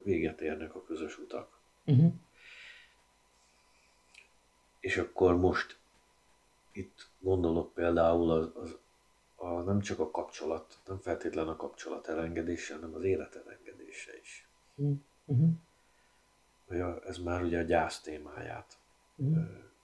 véget érnek a közös utak. Uh-huh. És akkor most itt gondolok például nem csak a kapcsolat, nem feltétlen a kapcsolat elengedése, hanem az élet elengedése is. Uh-huh. Ez már ugye a gyász témáját Uh-huh.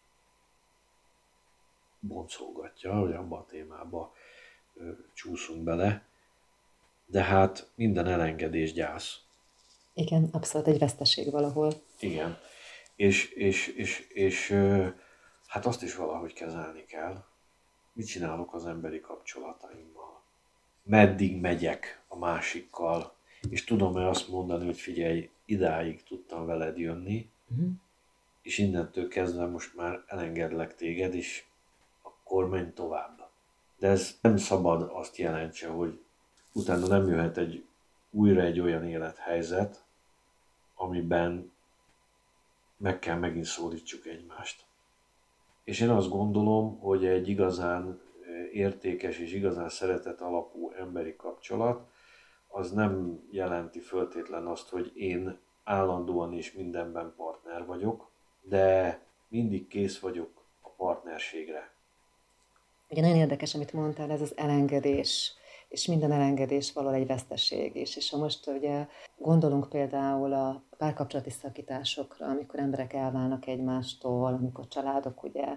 boncolgatja, hogy abba a témába csúszunk bele, de hát minden elengedés gyász. Igen, abszolút egy veszteség valahol. Igen. És hát azt is valahogy kezelni kell. Mit csinálok az emberi kapcsolataimmal? Meddig megyek a másikkal? És tudom-e azt mondani, hogy figyelj, idáig tudtam veled jönni, és innentől kezdve most már elengedlek téged, és akkor menj tovább. De ez nem szabad azt jelentse, hogy utána nem jöhet újra egy olyan élethelyzet, amiben meg kell megint szólítsuk egymást. És én azt gondolom, hogy egy igazán értékes és igazán szeretet alapú emberi kapcsolat, az nem jelenti föltétlen azt, hogy én állandóan és mindenben partner vagyok, de mindig kész vagyok a partnerségre. Ugye nagyon érdekes, amit mondtál, ez az elengedés, és minden elengedés valahol egy veszteség is. És ha most ugye gondolunk például a párkapcsolati szakításokra, amikor emberek elválnak egymástól, amikor családok ugye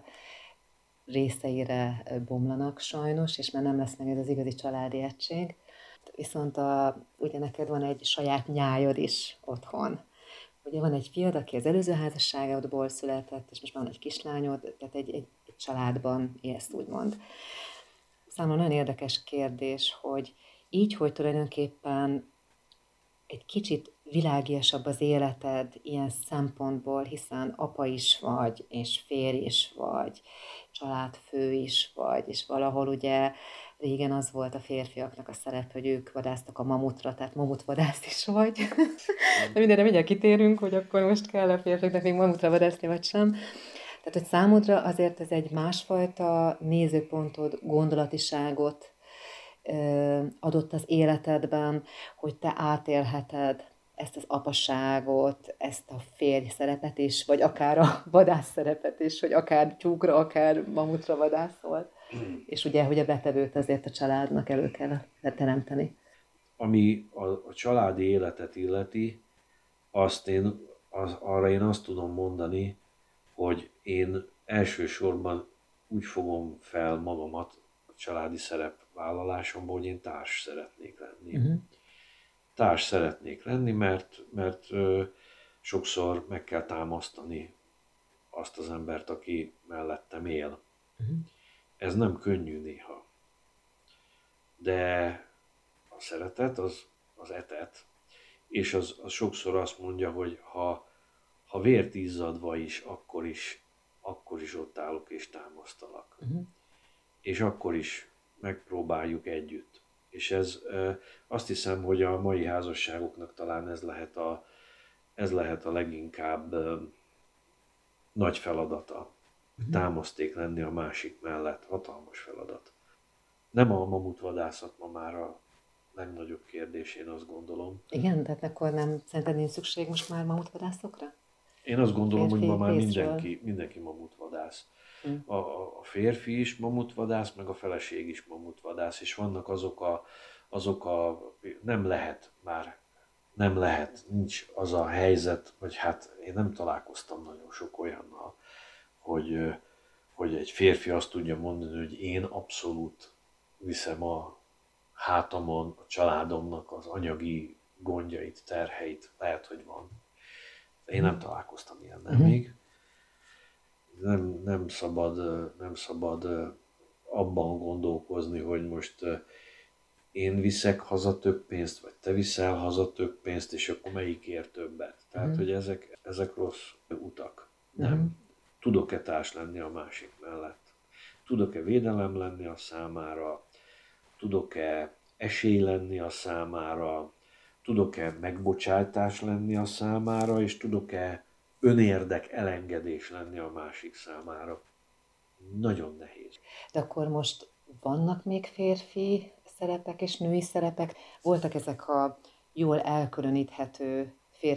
részeire bomlanak sajnos, és már nem lesz meg ez az igazi családi egység. Viszont ugye neked van egy saját nyájad is otthon. Ugye van egy fiad, aki az előző házasságodból született, és most már van egy kislányod, tehát egy családban élsz, úgymond. Számomra nagyon érdekes kérdés, hogy így, hogy tulajdonképpen egy kicsit világiasabb az életed ilyen szempontból, hiszen apa is vagy, és férj is vagy, családfő is vagy, és valahol ugye régen az volt a férfiaknak a szerep, hogy ők vadásztak a mamutra, tehát mamutvadász is vagy. De mindenre mindjárt kitérünk, hogy akkor most kell a férfiaknak még mamutra vadászni, vagy sem. Tehát, hogy számodra azért ez egy másfajta nézőpontot, gondolatiságot adott az életedben, hogy te átélheted ezt az apaságot, ezt a férj szerepet is, vagy akár a vadász szerepet is, hogy akár tyúkra, akár mamutra vadászol. És ugye, hogy a betevőt azért a családnak elő kell teremteni. Ami a családi életet illeti, arra én azt tudom mondani, hogy én elsősorban úgy fogom fel magamat a családi szerepvállalásomból, hogy én társ szeretnék lenni. Uh-huh. Társ szeretnék lenni, mert sokszor meg kell támasztani azt az embert, aki mellettem él. Uh-huh. Ez nem könnyű néha. De a szeretet az etet, és az sokszor azt mondja, hogy ha vért izzadva is, akkor is ott állok és támasztalak. Uh-huh. És akkor is megpróbáljuk együtt. És ez azt hiszem, hogy a mai házasságoknak talán ez lehet a leginkább nagy feladata. Támaszték lenni a másik mellett. Hatalmas feladat. Nem a mamutvadászat ma már a legnagyobb kérdés, én azt gondolom. Igen, tehát akkor nem szerinted nincs szükség most már mamutvadászokra? Én azt gondolom, hogy ma már részről. mindenki mamutvadász. A férfi is mamutvadász, meg a feleség is mamutvadász, és vannak nem lehet, nincs az a helyzet, vagy hát én nem találkoztam nagyon sok olyannal, hogy egy férfi azt tudja mondani, hogy én abszolút viszem a hátamon a családomnak az anyagi gondjait, terheit, lehet, hogy van. Én nem találkoztam ilyennel még. Nem szabad abban gondolkozni, hogy most én viszek haza több pénzt, vagy te viszel haza több pénzt, és akkor melyik ér többet. Tehát, hogy ezek rossz utak. Nem. Tudok-e társ lenni a másik mellett? Tudok-e védelem lenni a számára? Tudok-e esély lenni a számára? Tudok-e megbocsátás lenni a számára, és tudok-e önérdek elengedés lenni a másik számára? Nagyon nehéz. De akkor most vannak még férfi szerepek és női szerepek? Voltak ezek a jól elkülöníthető